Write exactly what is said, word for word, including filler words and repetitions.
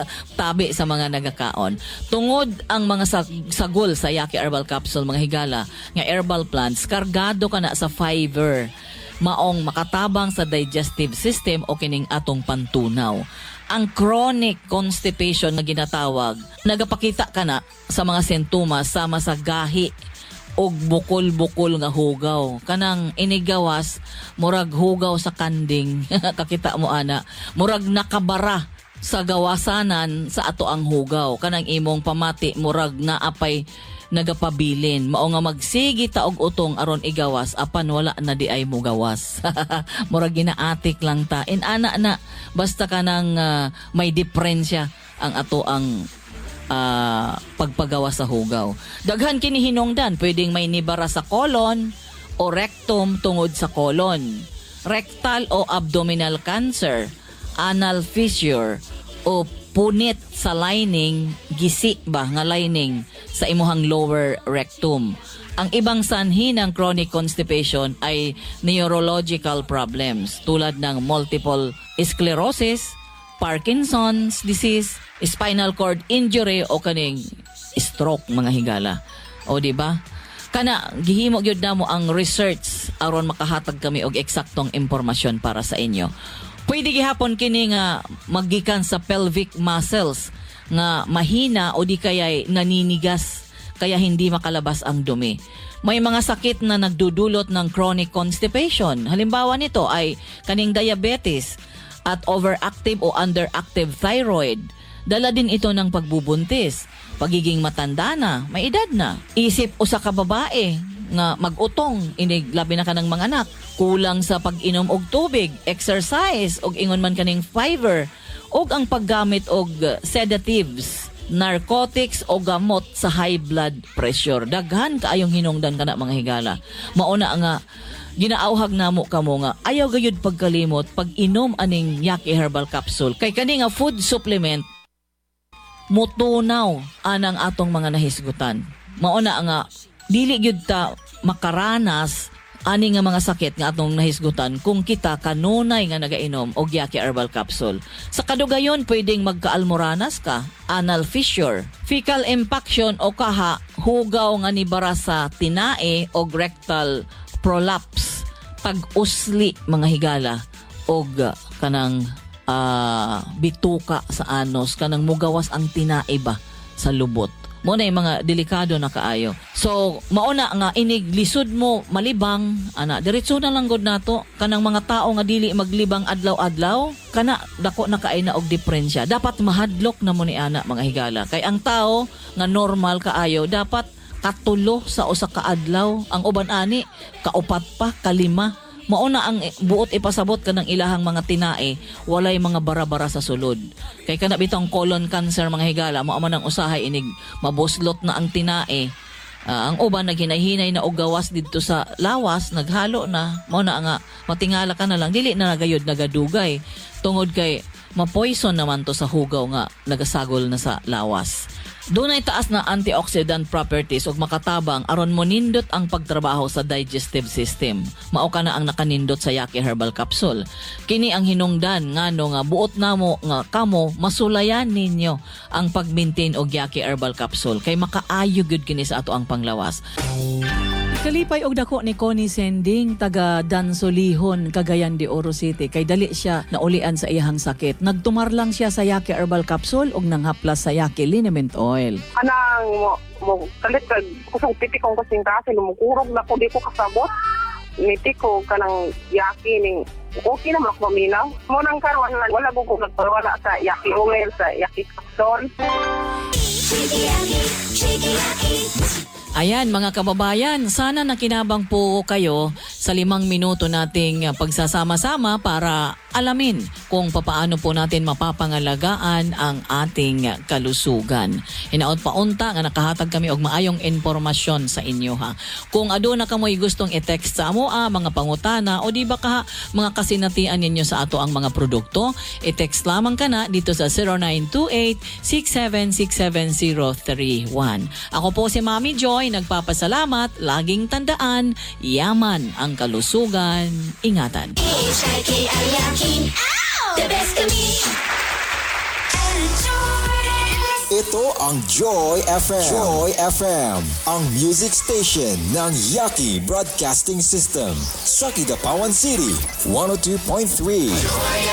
tabi sa mga nagakaon. Tungod ang mga sag- sagol sa Yaki Herbal Capsule, mga higala, nga herbal plants, kargado ka na sa fiber. Maong makatabang sa digestive system o kining atong pantunaw. Ang chronic constipation na ginatawag, nagapakita ka na sa mga sintomas sama sa gahi og bukol-bukol nga hugaw. Kanang inigawas, murag hugaw sa kanding. Kakita mo ana, murag nakabara sa gawasanan sa ato ang hugaw. Kanang imong pamati, murag naapay nagapabilin. Mao nga magsigi ta og utong aron igawas, apan wala na di ay mo gawas. Murag ginaatik lang ta. Inana na, basta kanang uh, may diferensya ang ato ang uh, pagpagawa sa hugaw. Daghan kini hinungdan, pwedeng may nibara sa colon o rectum tungod sa colon, rectal o abdominal cancer, anal fissure o punit sa lining, gisi ba nga lining sa imuhang lower rectum. Ang ibang sanhi ng chronic constipation ay neurological problems tulad ng multiple sclerosis, Parkinson's disease, spinal cord injury o kaning stroke, mga higala. O di ba? Kana gihimo gyud namo ang research aron makahatag kami og eksaktong impormasyon para sa inyo. Pwede gihapon kini nga maggikan sa pelvic muscles nga mahina o di kaya'y naninigas kaya hindi makalabas ang dumi. May mga sakit na nagdudulot ng chronic constipation. Halimbawa nito ay kaning diabetes at overactive o underactive thyroid. Dala din ito ng pagbubuntis, pagiging matanda na, may edad na. Isip o sa kababae nga mag-utong, inig labi na ka ng mga anak, kulang sa pag-inom og tubig, exercise, og ingon man kaning fiber, og ang paggamit og sedatives, narcotics o gamot sa high blood pressure. Daghan kaayong hinungdan kana, mga higala. Mauna nga, ginaauhag namo kamo nga ayaw gayud pagkalimot pag-inom aning Yaki Herbal Capsule. Kay kani nga food supplement, mutunaw anang atong mga nahisgutan. Mauna nga, dili gyud ta makaranas ani nga mga sakit nga atong nahisgutan kung kita kanunay nga nagainom og Yaki Herbal Capsule. Sa kadugayon, pwedeng magkaalmoranas ka, anal fissure, fecal impaction o kaha hugaw nga nibara sa tinae o rectal prolapse, pag-usli, mga higala, og kanang uh, bituka sa anos, kanang mugawas ang tinae ba sa lubot. Mo na yung mga delikado na kaayo. So, mauna nga inig lisod mo malibang, ana, diretso na lang gud nato kanang mga tao nga dili maglibang adlaw-adlaw, kana dako na kaay na og diferensya. Dapat mahadlok na mo ni ana, mga higala. Kay ang tao nga normal kaayo dapat katulo sa usa ka adlaw, ang uban ani kaupat pa, kalima. Mauna ang buot ipasabot ka ng ilahang mga tinae, walay mga bara-bara sa sulod. Kay kana bitong colon cancer, mga higala, mao man ang usahay inig mabuslot na ang tinae. Uh, ang uban naghinahinay na og gawas didto sa lawas, naghalo na, mao na nga matingala ka na lang, dili na nagayod nagadugay tungod kay mapoison naman to sa hugaw nga nagasagol na sa lawas. Dunay taas na antioxidant properties ug makatabang aron monindot ang pagtrabaho sa digestive system. Mao ka na ang nakanindot sa Yaki Herbal Capsule. Kini ang hinungdan ngano nga buot namo nga kamo masulayan ninyo ang pag-maintain og Yaki Herbal Capsule kay makaayo gyud kini sa ato ang panglawas. Kalipay og dako ni Connie Sending, taga Dansolihon, Cagayan de Oro City. Kay dali siya naulian sa iyahang sakit. Nagtumar lang siya sa Yaki Herbal Capsule ug nanghaplas sa Yaki Liniment Oil. Anang mo, mo kalit ka kusang piti kong kasing kasi lumukurog na ko di ko kasabot. Niti ko kanang Yaki ning okay naman ako maminaw. Mo nang karon wala ko kung nagpawala sa Yaki Oil, sa Yaki Capsule. Ayan, mga kababayan, sana nakinabang po kayo sa limang minuto nating pagsasama-sama para alamin kung papaano po natin mapapangalagaan ang ating kalusugan. Hinaot paunta nga nakahatag kami og maayong impormasyon sa inyo, ha. Kung aduna ka mo'y gustong i-text sa amo, ah, mga pangutana o di ba ka mga kasinatian ninyo sa ato ang mga produkto, i-text lamang ka na dito sa zero nine two eight, six seven six seven zero three one. Ako po si Mami Joy, nagpapasalamat, laging tandaan, yaman ang kalusugan, ingatan. The best of me. Enjoy. Ito ang Joy F M. Joy F M, ang music station ng Yaki Broadcasting System sa Kidapawan City, one oh two point three.